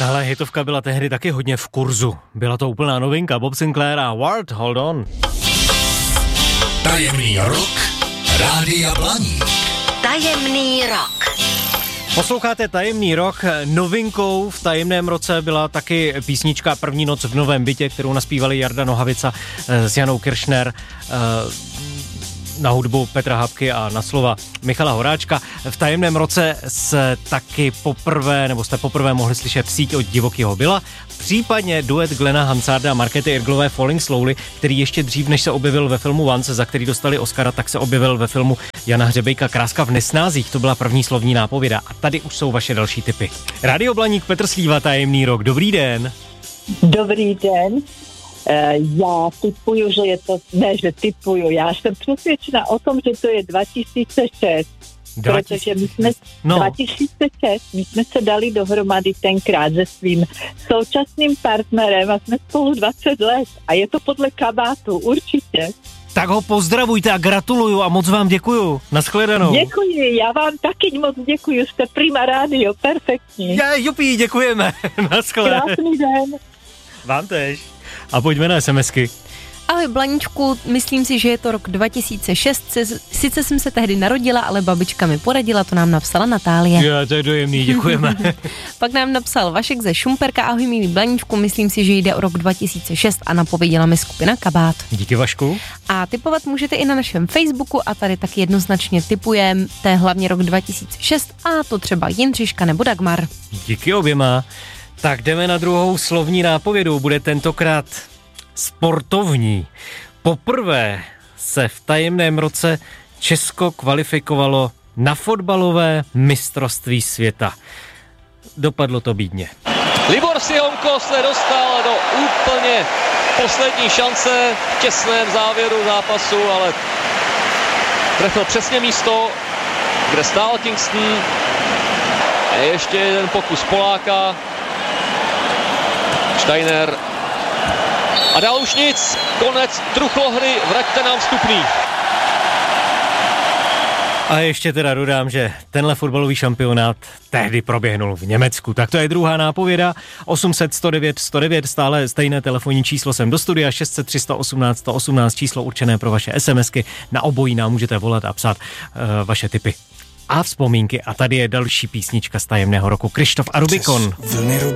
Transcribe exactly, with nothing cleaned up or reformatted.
Tahle hitovka byla tehdy taky hodně v kurzu. Byla to úplná novinka. Bob Sinclair a Ward, Hold On. Tajemný rok Rádia Blaník. Tajemný rok. Posloucháte Tajemný rok. Novinkou v Tajemném roce byla taky písnička První noc v novém bytě, kterou naspívali Jarda Nohavica s Janou Kiršner, na hudbu Petra Habky a na slova Michala Horáčka. V Tajemném roce se taky poprvé, nebo jste poprvé mohli slyšet Síť od divokého byla, případně duet Glena Hansarda a Markéty Irglové Falling Slowly, který ještě dřív, než se objevil ve filmu Once, za který dostali Oscara, tak se objevil ve filmu Jana Hřebejka Kráska v nesnázích. To byla první slovní nápověda. A tady už jsou vaše další tipy. Rádio Blaník, Petr Slíva, Tajemný rok. Dobrý den. Dobrý den. Já tipuju, že je to, ne, že tipuju, já jsem přesvědčena o tom, že to je dva tisíce šest, protože my jsme, no. dva tisíce šest, my jsme se dali dohromady tenkrát se svým současným partnerem a jsme spolu dvacet let a je to podle kabátu, určitě. Tak ho pozdravujte a gratuluju a moc vám děkuju. Naschledanou. Děkuji, já vám taky moc děkuji, jste Prima Rádio, perfektní. Já, jupí, děkujeme. Naschledanou. Krásný den. Vám tež. A pojďme na SMSky. Ahoj Blaníčku, myslím si, že je to rok dva tisíce šest, sice jsem se tehdy narodila, ale babička mi poradila, to nám napsala Natálie. Jo, to je dojemný, děkujeme. Pak nám napsal Vašek ze Šumperka, ahoj milý Blaníčku, myslím si, že jde o rok dva tisíce šest a napověděla mi skupina Kabát. Díky Vašku. A tipovat můžete i na našem Facebooku a tady taky jednoznačně tipujeme, to je hlavně rok dva tisíce šest a to třeba Jindřiška nebo Dagmar. Díky oběma. Tak jdeme na druhou slovní nápovědu, bude tentokrát sportovní. Poprvé se v Tajemném roce Česko kvalifikovalo na fotbalové mistrovství světa. Dopadlo to bídně. Libor Sihonko se dostal do úplně poslední šance v těsném závěru zápasu, ale trefil přesně místo, kde stál Kingston. A ještě jeden pokus Poláka. Steiner. A dál už nic. Konec truchlohry. Vraťte nám vstupný. A ještě teda dodám, že tenhle fotbalový šampionát tehdy proběhnul v Německu. Tak to je druhá nápověda. osm set sto devět sto devět, stále stejné telefonní číslo sem do studia, šest set tři sto osmnáct sto osmnáct, číslo určené pro vaše SMSky. Na obojí nám můžete volat a psát uh, vaše tipy a vzpomínky. A tady je další písnička z Tajemného roku. Krištof a Rubikon.